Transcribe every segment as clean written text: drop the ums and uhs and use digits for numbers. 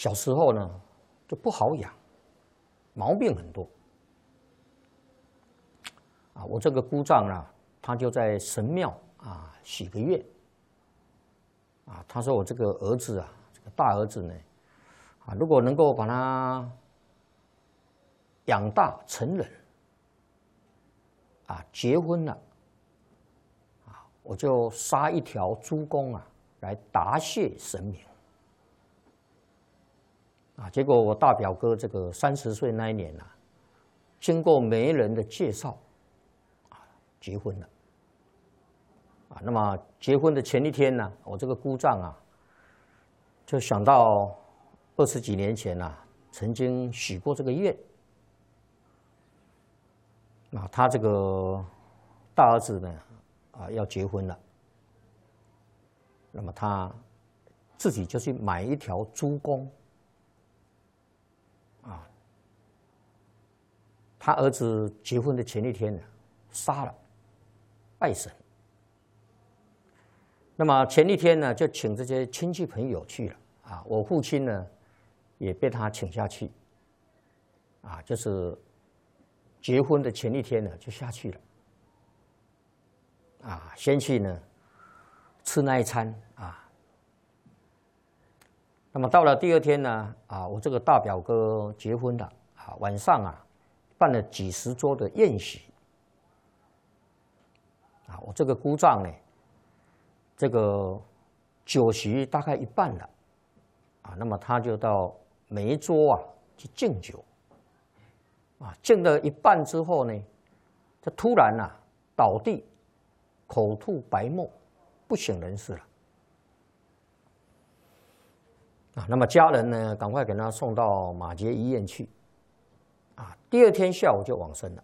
小时候呢就不好养，毛病很多。我这个姑丈啊，他就在神庙许个愿。他说我这个儿子啊，这个大儿子呢，如果能够把他养大成人，结婚了，我就杀一条猪公来答谢神明。结果我大表哥这个30岁那一年经过媒人的介绍，结婚了。那么结婚的前一天呢，我这个姑丈就想到20几年前曾经许过这个愿。他这个大儿子呢要结婚了，那么他自己就去买一条猪公。他儿子结婚的前一天呢，杀了，拜神。那么前一天呢，就请这些亲戚朋友去了我父亲呢，也被他请下去，就是结婚的前一天呢，就下去了，先去呢吃那一餐那么到了第二天呢，我这个大表哥结婚了晚上办了几十桌的宴席我这个姑丈呢，这个酒席大概一半了那么他就到每一桌去敬酒敬了一半之后呢，他突然倒地，口吐白沫，不省人事了那么家人呢，赶快给他送到马偕医院去第二天下午就往生了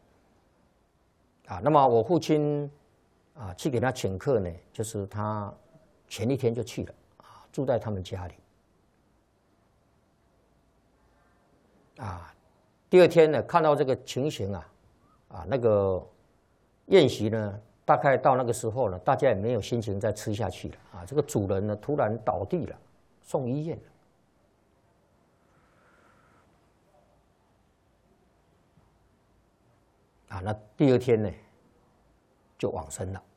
那么我父亲去给他请客呢，就是他前一天就去了住在他们家里第二天呢，看到这个情形那个宴席呢，大概到那个时候呢，大家也没有心情再吃下去了这个主人呢，突然倒地了，送医院了那第二天呢，就往生了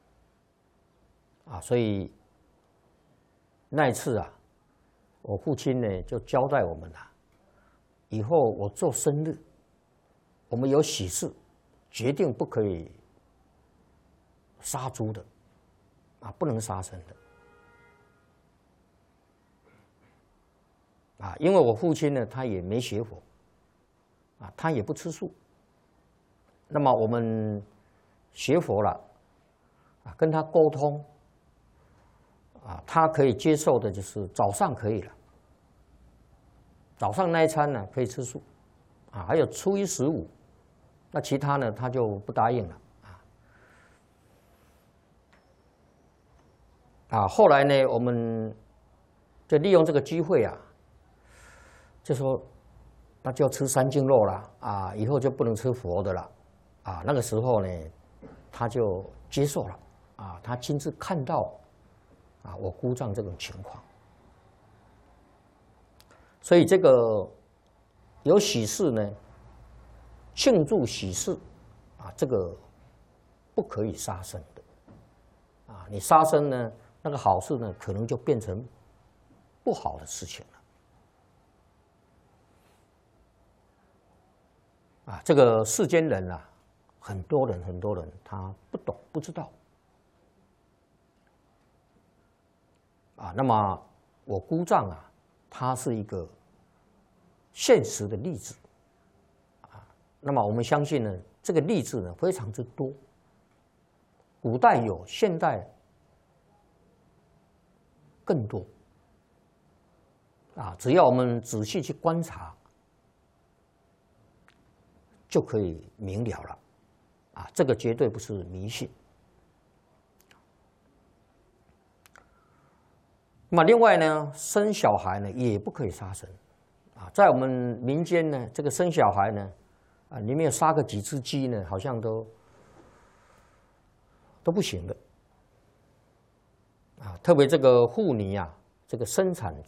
所以那一次我父亲呢就交代我们以后我做生日，我们有喜事，决定不可以杀猪的不能杀生的因为我父亲呢，他也没学佛他也不吃素。那么我们学佛了跟他沟通他可以接受的就是早上可以了，早上那一餐呢可以吃素还有初一十五，那其他呢他就不答应了后来呢，我们就利用这个机会就说那就吃三净肉了以后就不能吃佛的了那个时候呢，他就接受了他亲自看到我姑丈这种情况，所以这个有喜事呢，庆祝喜事这个不可以杀生的你杀生呢，那个好事呢，可能就变成不好的事情了这个世间人很多人他不懂不知道那么我姑丈他是一个现实的例子那么我们相信呢，这个例子呢非常之多，古代有，现代更多只要我们仔细去观察，就可以明了了这个绝对不是迷信。那么另外呢，生小孩呢也不可以杀生在我们民间呢，这个生小孩呢你没有杀个几只鸡呢，好像都不行的特别这个妇女这个生产